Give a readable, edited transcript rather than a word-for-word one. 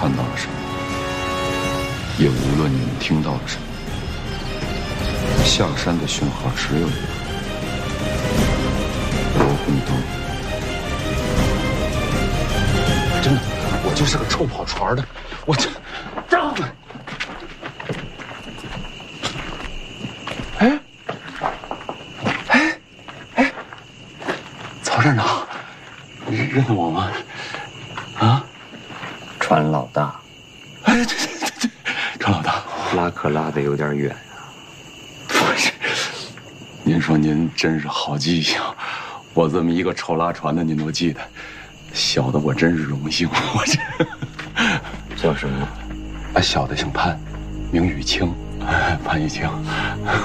看到了什么，也无论你们听到了什么，下山的讯号只有一个：罗红灯。 真的，我就是个臭跑船的，我这张嘴。曹站长，你认得我吗？啊， 船老大。 哎，对，船老大， 拉客拉得有点远啊。 不是，您说您真是好记性，我这么一个臭拉船的您都记得，小的我真是荣幸。我这叫什么？ 小的姓潘，名雨清，潘玉清。